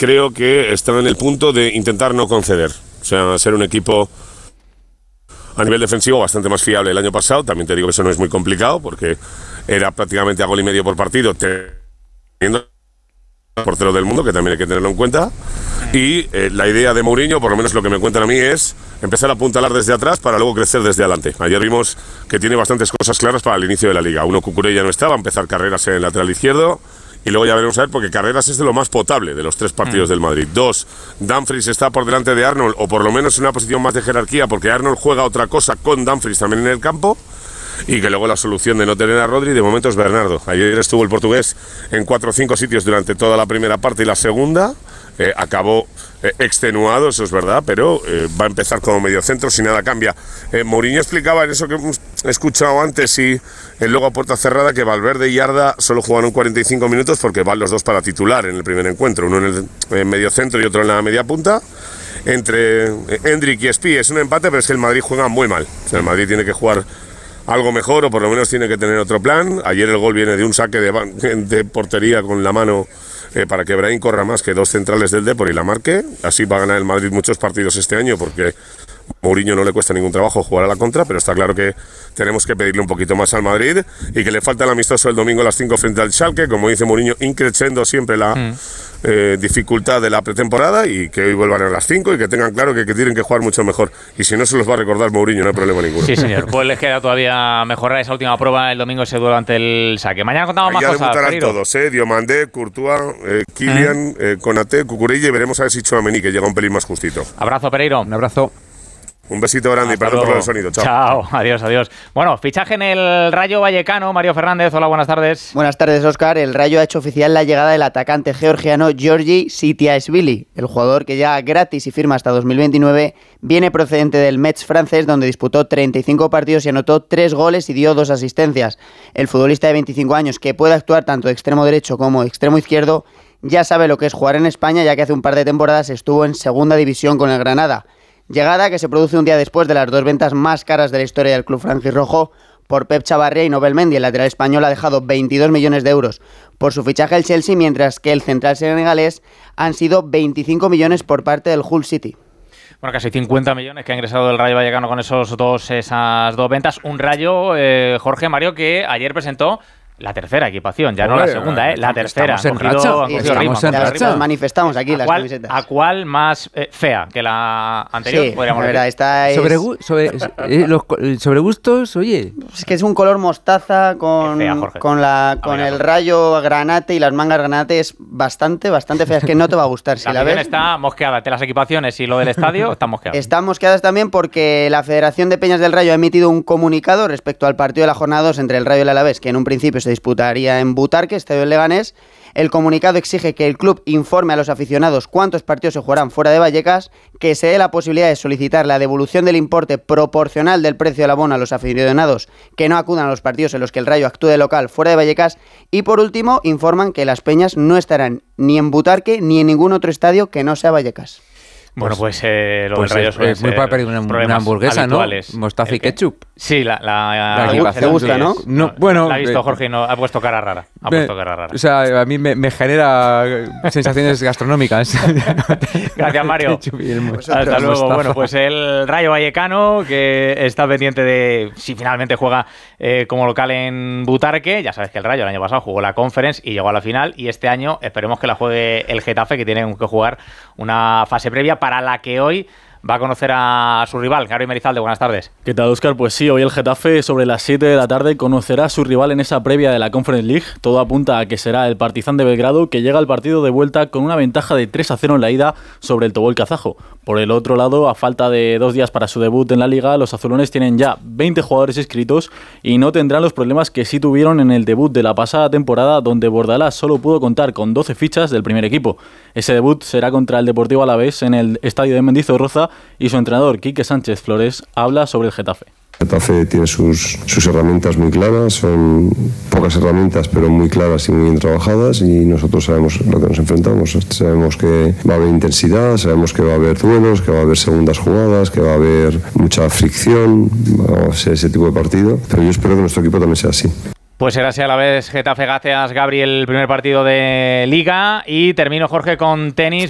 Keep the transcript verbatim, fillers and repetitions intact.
creo que están en el punto de intentar no conceder. O sea, ser un equipo a nivel defensivo bastante más fiable el año pasado. También te digo que eso no es muy complicado porque era prácticamente a gol y medio por partido, teniendo el portero del mundo, que también hay que tenerlo en cuenta. Y eh, la idea de Mourinho, por lo menos lo que me cuentan a mí, es empezar a apuntalar desde atrás para luego crecer desde adelante. Ayer vimos que tiene bastantes cosas claras para el inicio de la liga. Uno, Cucurella no estaba, empezar Carreras en el lateral izquierdo. Y luego ya veremos a ver, porque Carreras es de lo más potable de los tres partidos mm. del Madrid. Dos, Dumfries está por delante de Arnold, o por lo menos en una posición más de jerarquía, porque Arnold juega otra cosa con Dumfries también en el campo. Y que luego la solución de no tener a Rodri de momento es Bernardo. Ayer estuvo el portugués en cuatro o cinco sitios durante toda la primera parte y la segunda. Eh, acabó eh, extenuado, eso es verdad, pero eh, va a empezar como mediocentro si nada cambia. Eh, Mourinho explicaba en eso que hemos escuchado antes y eh, luego a puerta cerrada que Valverde y Arda solo jugaron cuarenta y cinco minutos porque van los dos para titular en el primer encuentro, uno en el eh, mediocentro y otro en la media punta. Entre eh, Hendrik y Espí es un empate, pero es que el Madrid juega muy mal. O sea, el Madrid tiene que jugar algo mejor, o por lo menos tiene que tener otro plan. Ayer el gol viene de un saque de, de portería con la mano eh, para que Brahim corra más que dos centrales del Depor y la marque. Así va a ganar el Madrid muchos partidos este año, porque Mourinho no le cuesta ningún trabajo jugar a la contra, pero está claro que tenemos que pedirle un poquito más al Madrid y que le falta el amistoso el domingo a las cinco frente al Schalke, como dice Mourinho, increciendo siempre la mm. eh, dificultad de la pretemporada, y que hoy vuelvan a las cinco y que tengan claro que, que tienen que jugar mucho mejor. Y si no se los va a recordar Mourinho, no hay problema ninguno. Sí, señor. Pues les queda todavía mejorar esa última prueba el domingo, ese duelo ante el Schalke. Mañana contamos Ahí más ya cosas. Ya debutarán Pereiro. todos, ¿eh? Diomandé, Courtois, eh, Kylian, eh, Konaté, Cucurella, y veremos a ver si Tchouaméni, que llega un pelín más justito. Abrazo, Pereiro. Un abrazo. Un besito grande. Hasta y perdón por el sonido. Chao. Chao. Adiós, adiós. Bueno, fichaje en el Rayo Vallecano. Mario Fernández, hola, buenas tardes. Buenas tardes, Óscar. El Rayo ha hecho oficial la llegada del atacante georgiano Georgi Sitiashvili. El jugador, que llega gratis y firma hasta dos mil veintinueve, viene procedente del Metz francés, donde disputó treinta y cinco partidos y anotó tres goles y dio dos asistencias. El futbolista de veinticinco años, que puede actuar tanto de extremo derecho como de extremo izquierdo, ya sabe lo que es jugar en España, ya que hace un par de temporadas estuvo en segunda división con el Granada. Llegada que se produce un día después de las dos ventas más caras de la historia del club franjirrojo por Pep Chavarría y Nobel Mendy. El lateral español ha dejado veintidós millones de euros por su fichaje al Chelsea, mientras que el central senegalés han sido veinticinco millones por parte del Hull City. Bueno, casi cincuenta millones que ha ingresado el Rayo Vallecano con esos dos, esas dos ventas. Un Rayo, eh, Jorge Mario, que ayer presentó la tercera equipación, ya Oye, no la segunda, ¿eh? La tercera. Estamos en racha. Sí, estamos en racha. Manifestamos aquí las camisetas. ¿A cuál más eh, fea que la anterior? Sí, podríamos verdad, esta es... sobre, sobre, eh, los, sobre gustos, oye. Es que es un color mostaza con, fea, con, la, con el rayo granate y las mangas granate. Es bastante, bastante fea. Es que no te va a gustar. Si la la ves, está mosqueada. Entre las equipaciones y lo del estadio, están mosqueadas. Están mosqueadas también porque la Federación de Peñas del Rayo ha emitido un comunicado respecto al partido de la jornada dos entre el Rayo y el Alavés, que en un principio se disputaría en Butarque, estadio del Leganés. El comunicado exige que el club informe a los aficionados cuántos partidos se jugarán fuera de Vallecas, que se dé la posibilidad de solicitar la devolución del importe proporcional del precio del abono a los aficionados que no acudan a los partidos en los que el Rayo actúe de local fuera de Vallecas. Y por último, informan que las peñas no estarán ni en Butarque ni en ningún otro estadio que no sea Vallecas. Bueno, pues eh, lo pues del Rayo es, es muy para pedir una, una hamburguesa, habituales. ¿no? Mostaza y ketchup. Sí, la, la, la, la te gusta, ¿no? no, no bueno, la ha visto eh, Jorge y no, ha puesto cara rara. Ha me, puesto cara rara. O sea, a mí me, me genera sensaciones gastronómicas. Gracias, Mario. Hasta luego. Mostaza. Bueno, pues el Rayo Vallecano, que está pendiente de si finalmente juega eh, como local en Butarque. Ya sabes que el Rayo el año pasado jugó la Conference y llegó a la final, y este año esperemos que la juegue el Getafe, que tiene que jugar una fase previa para la que hoy va a conocer a su rival. Gary Merizalde, buenas tardes. ¿Qué tal, Óscar? Pues sí, hoy el Getafe sobre las siete de la tarde conocerá a su rival en esa previa de la Conference League. Todo apunta a que será el Partizan de Belgrado, que llega al partido de vuelta con una ventaja de tres a cero en la ida sobre el Tobol kazajo. Por el otro lado, a falta de dos días para su debut en la Liga, los azulones tienen ya veinte jugadores inscritos y no tendrán los problemas que sí tuvieron en el debut de la pasada temporada, donde Bordalás solo pudo contar con doce fichas del primer equipo. Ese debut será contra el Deportivo Alavés en el estadio de Mendizorroza, y su entrenador, Quique Sánchez Flores, habla sobre el Getafe. El Getafe tiene sus, sus herramientas muy claras, son pocas herramientas pero muy claras y muy bien trabajadas, y nosotros sabemos lo que nos enfrentamos. Sabemos que va a haber intensidad, sabemos que va a haber duelos, que va a haber segundas jugadas, que va a haber mucha fricción, va a ser ese tipo de partido, pero yo espero que nuestro equipo también sea así. Pues será así a la vez. Getafe, gracias, Gabriel, el primer partido de Liga. Y termino, Jorge, con tenis.